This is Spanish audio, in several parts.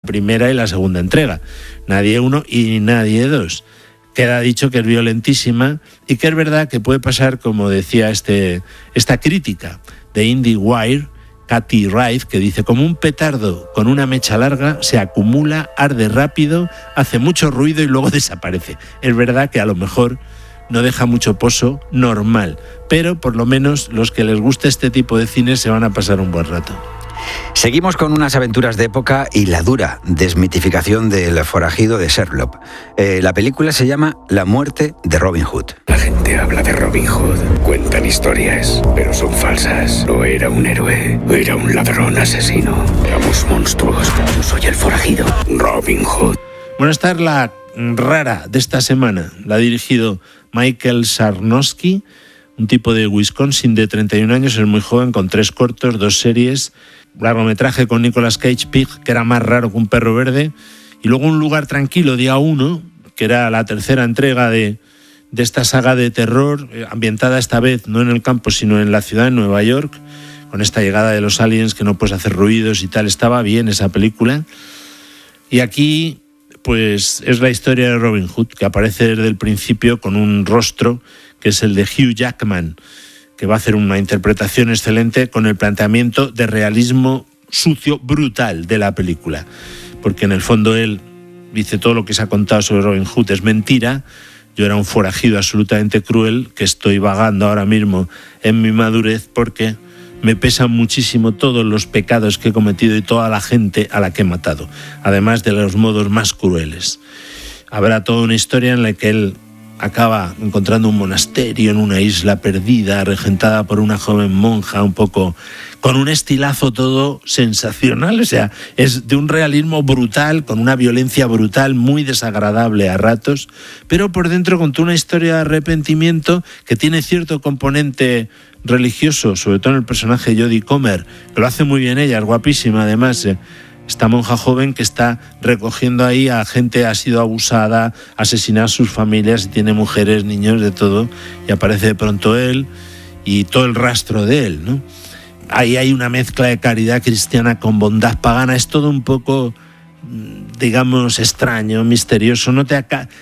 primera y la segunda entrega. Nadie 1 y Nadie 2. Queda dicho que es violentísima y que es verdad que puede pasar, como decía esta crítica de IndieWire, Katy Wright, que dice: como un petardo con una mecha larga, se acumula, arde rápido, hace mucho ruido y luego desaparece. Es verdad que a lo mejor no deja mucho pozo, normal, pero por lo menos los que les guste este tipo de cine se van a pasar un buen rato. Seguimos con unas aventuras de época y la dura desmitificación del forajido de Sherlock. La película se llama La muerte de Robin Hood. La gente habla de Robin Hood, cuentan historias, pero son falsas. No era un héroe, era un ladrón asesino. Éramos monstruos, yo soy el forajido, Robin Hood. Bueno, esta es la rara de esta semana. La ha dirigido Michael Sarnowski, un tipo de Wisconsin de 31 años, es muy joven, con 3 cortos, 2 series, largometraje con Nicolas Cage, Pig, que era más raro que un perro verde, y luego Un lugar tranquilo, día 1, que era la tercera entrega de esta saga de terror, ambientada esta vez no en el campo, sino en la ciudad de Nueva York, con esta llegada de los aliens que no puedes hacer ruidos y tal. Estaba bien esa película. Y aquí pues es la historia de Robin Hood, que aparece desde el principio con un rostro que es el de Hugh Jackman, que va a hacer una interpretación excelente con el planteamiento de realismo sucio, brutal de la película. Porque en el fondo él dice: todo lo que se ha contado sobre Robin Hood es mentira, yo era un forajido absolutamente cruel, que estoy vagando ahora mismo en mi madurez porque me pesan muchísimo todos los pecados que he cometido y toda la gente a la que he matado, además de los modos más crueles. Habrá toda una historia en la que él acaba encontrando un monasterio en una isla perdida, regentada por una joven monja, un poco con un estilazo todo sensacional. O sea, es de un realismo brutal, con una violencia brutal, muy desagradable a ratos, pero por dentro con toda una historia de arrepentimiento que tiene cierto componente religioso, sobre todo en el personaje de Jodie Comer, que lo hace muy bien ella, es guapísima además. Esta monja joven que está recogiendo ahí a gente que ha sido abusada, asesinada a sus familias, y tiene mujeres, niños, de todo, y aparece de pronto él y todo el rastro de él, ¿no? Ahí hay una mezcla de caridad cristiana con bondad pagana. Es todo un poco, digamos, extraño, misterioso. No te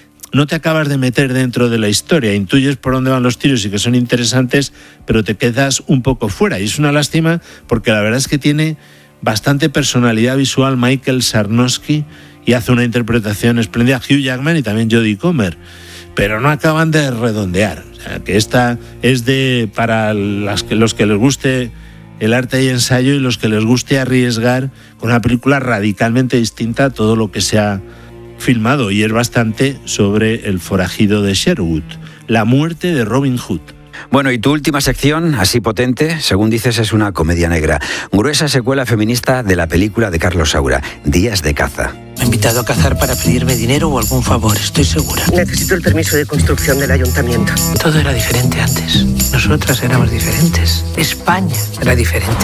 acabas de meter dentro de la historia, intuyes por dónde van los tiros y que son interesantes, pero te quedas un poco fuera. Y es una lástima porque la verdad es que tiene bastante personalidad visual Michael Sarnowski y hace una interpretación espléndida, Hugh Jackman y también Jodie Comer, pero no acaban de redondear. O sea, que esta es para los que les guste el arte y ensayo y los que les guste arriesgar con una película radicalmente distinta a todo lo que se ha filmado, y es bastante sobre el forajido de Sherwood, La muerte de Robin Hood. Bueno, y tu última sección, así potente, según dices, es una comedia negra. Gruesa secuela feminista de la película de Carlos Saura, Días de caza. Me ha invitado a cazar para pedirme dinero o algún favor, estoy segura. Necesito el permiso de construcción del ayuntamiento. Todo era diferente antes. Nosotras éramos diferentes. España era diferente.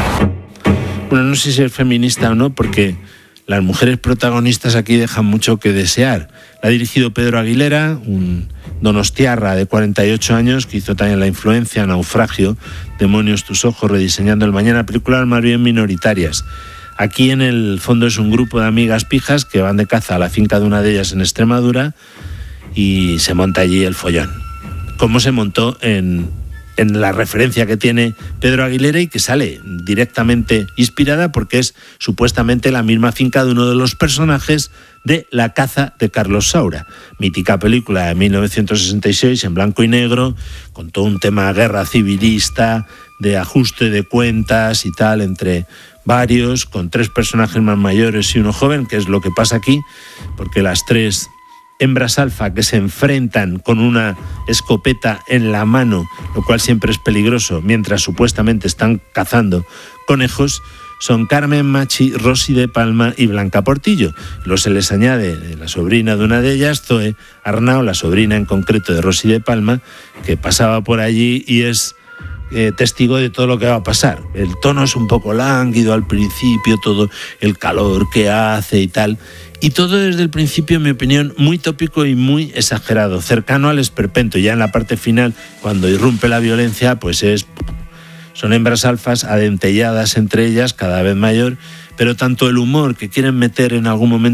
Bueno, no sé si es feminista o no, porque las mujeres protagonistas aquí dejan mucho que desear. La ha dirigido Pedro Aguilera, un donostiarra de 48 años, que hizo también La influencia, Naufragio, Demonios tus ojos, Rediseñando el mañana, películas más bien minoritarias. Aquí en el fondo es un grupo de amigas pijas que van de caza a la finca de una de ellas en Extremadura y se monta allí el follón. Como se montó en la referencia que tiene Pedro Aguilera y que sale directamente inspirada porque es supuestamente la misma finca de uno de los personajes de La caza de Carlos Saura, mítica película de 1966 en blanco y negro, con todo un tema de guerra civilista, de ajuste de cuentas y tal entre varios, con 3 personajes más mayores y uno joven, que es lo que pasa aquí, porque las 3 hembras alfa que se enfrentan con una escopeta en la mano, lo cual siempre es peligroso, mientras supuestamente están cazando conejos, son Carmen Machi, Rosy de Palma y Blanca Portillo. Luego se les añade la sobrina de una de ellas, Zoe Arnau, la sobrina en concreto de Rosy de Palma, que pasaba por allí y es testigo de todo lo que va a pasar. El tono es un poco lánguido al principio, todo el calor que hace y tal, y todo desde el principio, en mi opinión, muy tópico y muy exagerado, cercano al esperpento. Ya en la parte final, cuando irrumpe la violencia, pues son hembras alfas adentelladas entre ellas, cada vez mayor, pero tanto el humor que quieren meter en algún momento